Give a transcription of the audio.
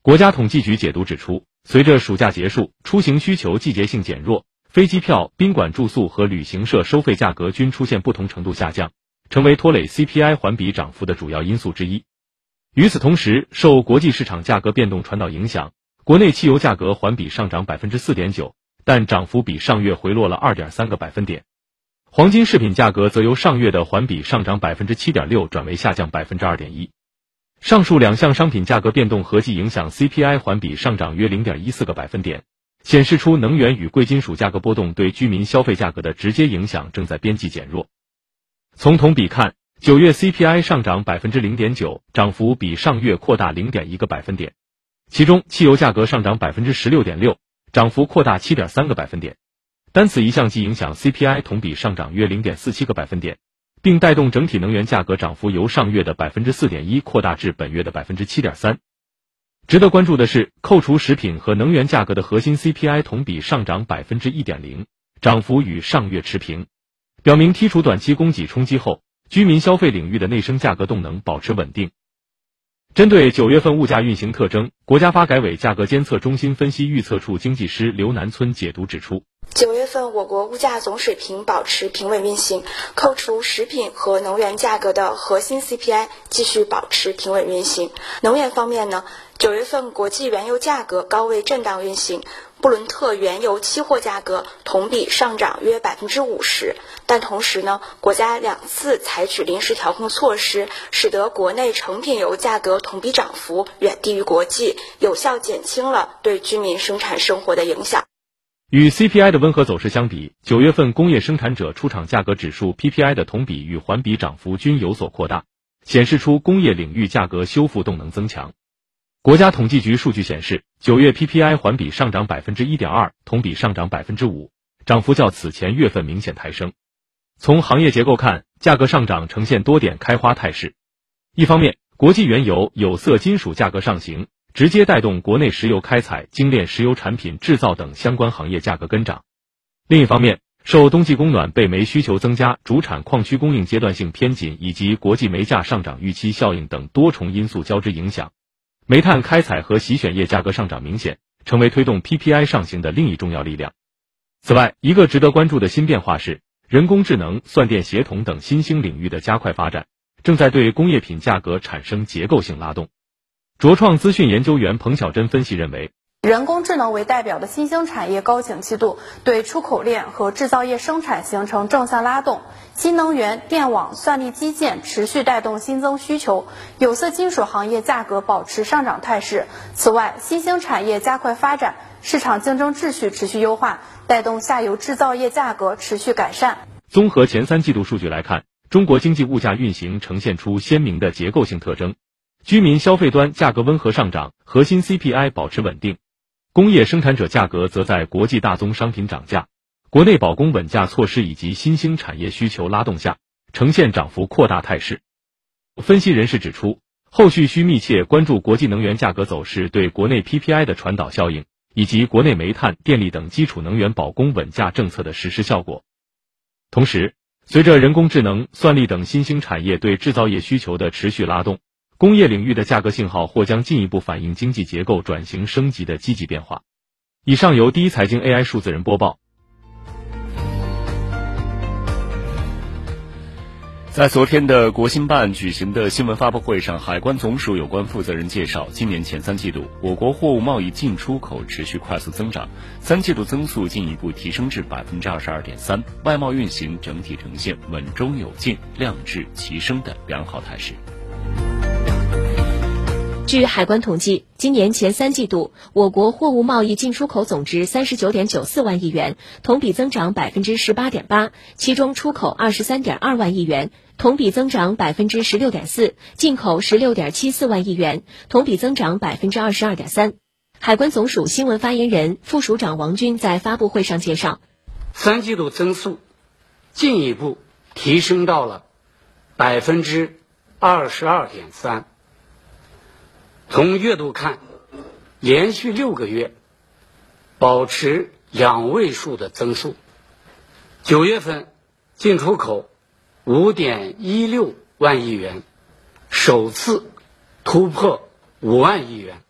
国家统计局解读指出，随着暑假结束，出行需求季节性减弱，飞机票、宾馆住宿和旅行社收费价格均出现不同程度下降，成为拖累 CPI 环比涨幅的主要因素之一。与此同时，受国际市场价格变动传导影响，国内汽油价格环比上涨 4.9%， 但涨幅比上月回落了 2.3个百分点。黄金饰品价格则由上月的环比上涨 7.6% 转为下降 2.1%。上述两项商品价格变动合计影响 CPI 环比上涨约 0.14个百分点，显示出能源与贵金属价格波动对居民消费价格的直接影响正在边际减弱。从同比看，9月 CPI 上涨 0.9%， 涨幅比上月扩大 0.1个百分点。其中，汽油价格上涨 16.6%， 涨幅扩大 7.3个百分点。单此一项即影响 CPI 同比上涨约 0.47个百分点，并带动整体能源价格涨幅由上月的 4.1% 扩大至本月的 7.3%。值得关注的是，扣除食品和能源价格的核心 CPI 同比上涨 1.0%， 涨幅与上月持平，表明剔除短期供给冲击后，居民消费领域的内生价格动能保持稳定。针对9月份物价运行特征，国家发改委价格监测中心分析预测处经济师刘南村解读指出 ，9月份我国物价总水平保持平稳运行，扣除食品和能源价格的核心 CPI 继续保持平稳运行。能源方面呢，9月份国际原油价格高位震荡运行，布伦特原油期货价格同比上涨约 50%， 但同时呢，国家2次采取临时调控措施，使得国内成品油价格同比涨幅远低于国际，有效减轻了对居民生产生活的影响。 与 CPI 的温和走势相比，9月份工业生产者出厂价格指数 PPI 的同比与环比涨幅均有所扩大，显示出工业领域价格修复动能增强。国家统计局数据显示，9月 PPI 环比上涨 1.2%， 同比上涨 5%， 涨幅较此前月份明显抬升。从行业结构看，价格上涨呈现多点开花态势。一方面，国际原油、有色金属价格上行，直接带动国内石油开采、精炼石油产品制造等相关行业价格跟涨。另一方面，受冬季供暖备煤需求增加、主产矿区供应阶段性偏紧以及国际煤价上涨预期效应等多重因素交织影响，煤炭开采和洗选业价格上涨明显，成为推动 PPI 上行的另一重要力量。此外，一个值得关注的新变化是，人工智能、算电协同等新兴领域的加快发展，正在对工业品价格产生结构性拉动。卓创资讯研究员彭晓珍分析认为， 人工智能为代表的新兴产业高景气度对出口链和制造业生产形成正向拉动，新能源、电网、算力基建持续带动新增需求，有色金属行业价格保持上涨态势。此外，新兴产业加快发展，市场竞争秩序持续优化，带动下游制造业价格持续改善。 综合前3季度数据来看，中国经济物价运行呈现出鲜明的结构性特征，居民消费端价格温和上涨，核心 CPI 保持稳定。工业生产者价格则在国际大宗商品涨价、国内保供稳价措施以及新兴产业需求拉动下，呈现涨幅扩大态势。分析人士指出，后续需密切关注国际能源价格走势对国内 PPI 的传导效应，以及国内煤炭、电力等基础能源保供稳价政策的实施效果。同时，随着人工智能、算力等新兴产业对制造业需求的持续拉动，工业领域的价格信号或将进一步反映经济结构转型升级的积极变化。以上由第一财经 AI 数字人播报。 在昨天的国新办举行的新闻发布会上，海关总署有关负责人介绍，今年前3季度，我国货物贸易进出口持续快速增长，3季度增速进一步提升至 22.3%， 外贸运行整体呈现稳中有进、量质齐升的良好态势。 据海关统计，今年前3季度，我国货物贸易进出口总值 39.94 万亿元，同比增长 18.8%， 其中出口 23.2 万亿元，同比增长 16.4%， 进口 16.74 万亿元，同比增长 22.3%。海关总署新闻发言人、副署长王军在发布会上介绍 ，3季度增速进一步提升到了 22.3%。从月度看，连续6个月保持2位数的增速。9月份进出口 5.16 万亿元，首次突破5万亿元。